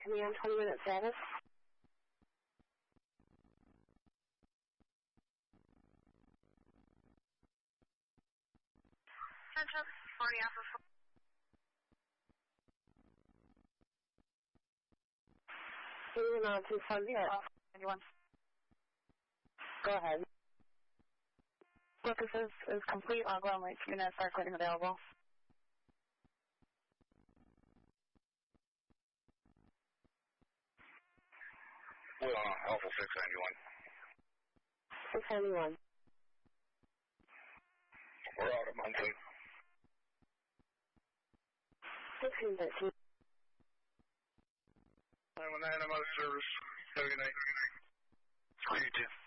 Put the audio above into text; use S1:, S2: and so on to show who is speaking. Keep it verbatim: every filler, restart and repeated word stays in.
S1: Command twenty minute status.
S2: Central forty Alpha four.
S1: Moving on to Frontier.
S2: Anyone?
S1: Go ahead.
S2: Focus is, is complete on ground link. Unit start clearing available.
S3: Well, uh, Alpha six ninety-one.
S1: six ninety-one.
S3: We're out of monthly.
S1: sixteen thirteen.
S3: nine one nine, I'm out of service. Have a good night. three two.